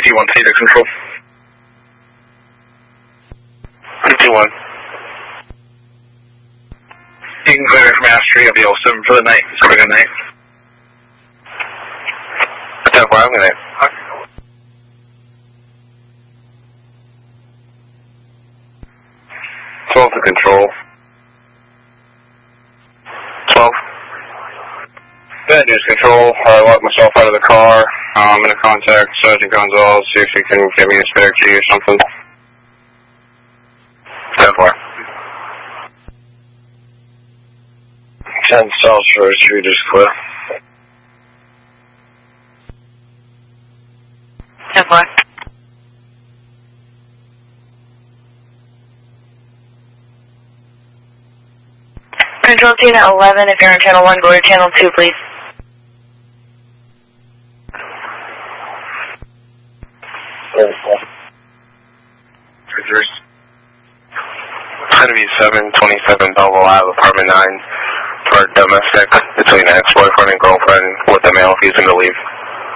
PT1 Theta Control. PT1. You can clear from Astrea of the 07 for the night. Have a good night. Attack, I'm going to. 12 to control. 12. Bad news control. I locked myself out of the car. I'm going to contact Sergeant Gonzalez, see if he can give me a spare key or something. 10-4. 10 South Shore Street is clear. 10-4. Control team at 11, if you're on channel 1, go to channel 2, please. It's going to be 727 Belleville Ave, apartment 9, for domestic between an ex-boyfriend and girlfriend with a male refusing to leave.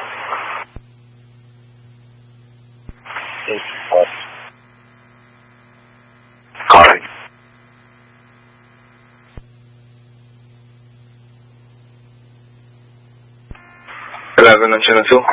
Alright. 11 on channel 2.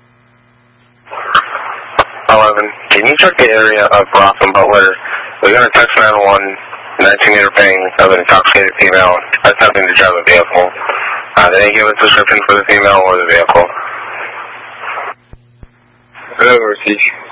11. Can you check the area of Rock and Butler? We got a text 911, 19-year ping of an intoxicated female attempting to drive a vehicle. Did they give a description for the female or the vehicle? Whatever, see.